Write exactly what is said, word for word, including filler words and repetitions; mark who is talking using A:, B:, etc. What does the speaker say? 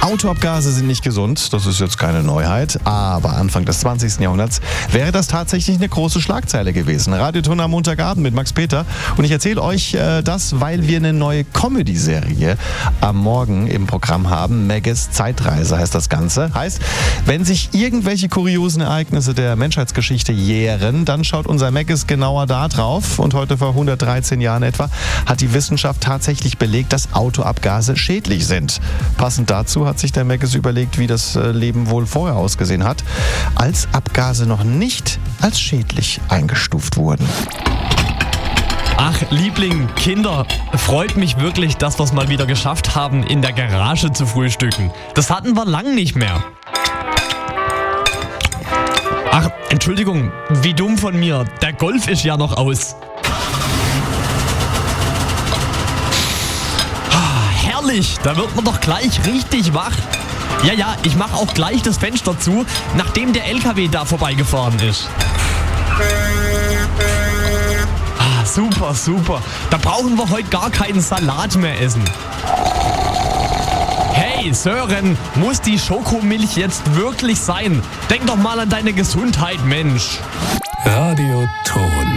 A: Autoabgase sind nicht gesund, das ist jetzt keine Neuheit, aber Anfang des zwanzigsten Jahrhunderts wäre das tatsächlich eine große Schlagzeile gewesen. Radioton am Montagabend mit Max Peter und ich erzähle euch äh, das, weil wir eine neue Comedy-Serie am Morgen im Programm haben. Megges Zeitreise heißt das Ganze. Heißt, wenn sich irgendwelche kuriosen Ereignisse der Menschheitsgeschichte jähren, dann schaut unser Megges genauer da drauf und heute vor hundertdreizehn Jahren etwa hat die Wissenschaft tatsächlich belegt, dass Autoabgase schädlich sind. Passend dazu hat sich der Megges überlegt, wie das Leben wohl vorher ausgesehen hat, als Abgase noch nicht als schädlich eingestuft wurden.
B: Ach, Liebling, Kinder, freut mich wirklich, dass wir es mal wieder geschafft haben, in der Garage zu frühstücken. Das hatten wir lang nicht mehr. Ach, Entschuldigung, wie dumm von mir. Der Golf ist ja noch aus. Herrlich, da wird man doch gleich richtig wach. Ja, ja, ich mache auch gleich das Fenster zu, nachdem der L K W da vorbeigefahren ist. Ah, super, super. Da brauchen wir heute gar keinen Salat mehr essen. Hey, Sören, muss die Schokomilch jetzt wirklich sein? Denk doch mal an deine Gesundheit, Mensch.
C: Radioton.